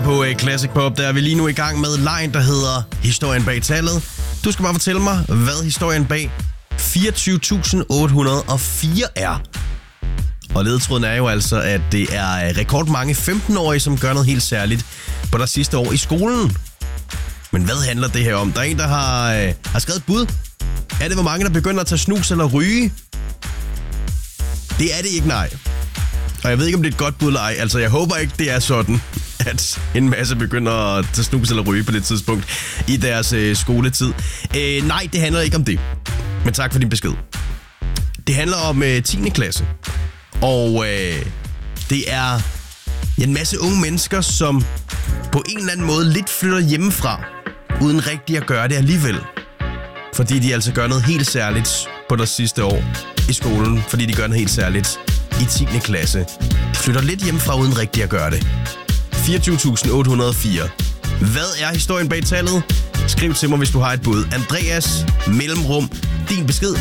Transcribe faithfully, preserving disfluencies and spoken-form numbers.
på Classic Pop, der er vi lige nu i gang med lejen, der hedder Historien bag tallet. Du skal bare fortælle mig, hvad historien bag fireogtyve tusind otte hundrede og fire er. Og ledetråden er jo altså, at det er rekordmange femten-årige, som gør noget helt særligt på deres sidste år i skolen. Men hvad handler det her om? Der er en, der har, øh, har skrevet et bud. Er det, hvor mange, der begynder at tage snus eller ryge? Det er det ikke, nej. Og jeg ved ikke, om det er et godt bud eller ej. Altså, jeg håber ikke, det er sådan, at en masse begynder at tage snus eller ryge på det tidspunkt i deres øh, skoletid. Øh, nej, det handler ikke om det. Men tak for din besked. Det handler om øh, tiende klasse. Og øh, det er en masse unge mennesker, som på en eller anden måde lidt flytter hjemmefra, uden rigtig at gøre det alligevel. Fordi de altså gør noget helt særligt på deres sidste år i skolen. Fordi de gør noget helt særligt i tiende klasse. De flytter lidt hjemmefra, uden rigtig at gøre det. fireogtyve tusind otte hundrede og fire. Hvad er historien bag tallet? Skriv til mig, hvis du har et bud. Andreas, mellemrum, din besked